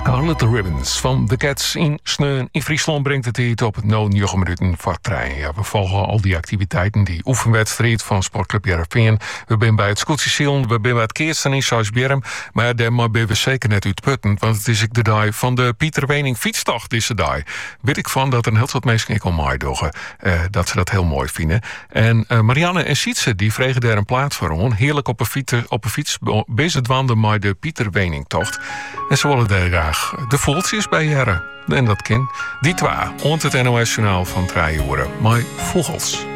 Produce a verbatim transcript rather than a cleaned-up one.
Scarlet Ribbons van The Cats in Sneun. In Friesland brengt het hier op het negen minuten voor trein. Ja, we volgen al die activiteiten, die oefenwedstrijd van Sportclub Heerenveen. We zijn bij het Scootsie, we zijn bij het Keersten in Zuid-Bjerm. Maar daar maar ben we zeker net uit putten, want het is ik de dag van de Pieter Wening fietstocht deze dag. Weet ik van dat er een heel wat mensen ik al mooi doggen, uh, dat ze dat heel mooi vinden. En uh, Marianne en Sietse die vregen daar een plaats voor on. Heerlijk op een fiets, op een fiets bezig wandelen met de Pieter Wening tocht. En ze willen daar graag de voeltjes bij jaren. En dat ken die twee. Ont het N O S Journaal van drie uur. Maar vogels.